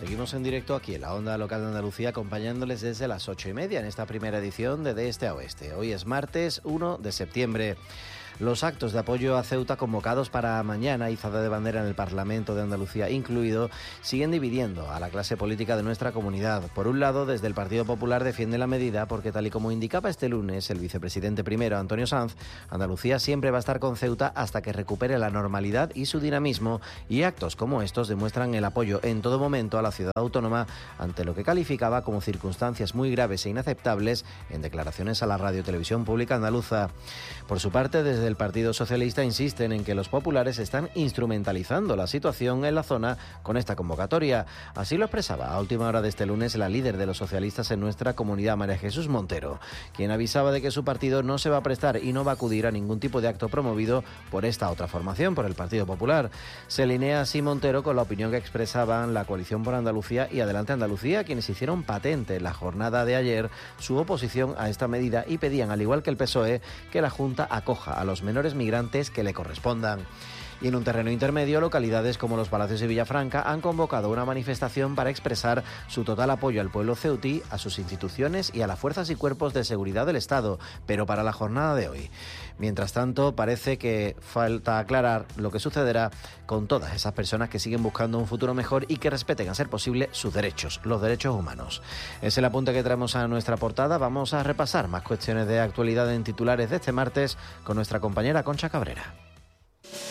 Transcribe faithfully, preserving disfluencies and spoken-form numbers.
Seguimos en directo aquí en la Onda Local de Andalucía, acompañándoles desde las ocho y media en esta primera edición de De Este a Oeste. Hoy es martes uno de septiembre. Los actos de apoyo a Ceuta convocados para mañana, izada de bandera en el Parlamento de Andalucía incluido, siguen dividiendo a la clase política de nuestra comunidad. Por un lado, desde el Partido Popular defiende la medida porque, tal y como indicaba este lunes el vicepresidente primero, Antonio Sanz, Andalucía siempre va a estar con Ceuta hasta que recupere la normalidad y su dinamismo, y actos como estos demuestran el apoyo en todo momento a la ciudad autónoma ante lo que calificaba como circunstancias muy graves e inaceptables en declaraciones a la Radio Televisión Pública Andaluza. Por su parte, desde el Partido Socialista insisten en que los populares están instrumentalizando la situación en la zona con esta convocatoria. Así lo expresaba a última hora de este lunes la líder de los socialistas en nuestra comunidad, María Jesús Montero, quien avisaba de que su partido no se va a prestar y no va a acudir a ningún tipo de acto promovido por esta otra formación, por el Partido Popular. Se alinea así Montero con la opinión que expresaban la Coalición por Andalucía y Adelante Andalucía, quienes hicieron patente en la jornada de ayer su oposición a esta medida y pedían, al igual que el P S O E, que la Junta acoja a los menores migrantes que le correspondan. Y en un terreno intermedio, localidades como Los Palacios y Villafranca han convocado una manifestación para expresar su total apoyo al pueblo ceutí, a sus instituciones y a las fuerzas y cuerpos de seguridad del Estado, pero para la jornada de hoy. Mientras tanto, parece que falta aclarar lo que sucederá con todas esas personas que siguen buscando un futuro mejor y que respeten, a ser posible, sus derechos, los derechos humanos. Es el apunte que traemos a nuestra portada. Vamos a repasar más cuestiones de actualidad en titulares de este martes con nuestra compañera Concha Cabrera.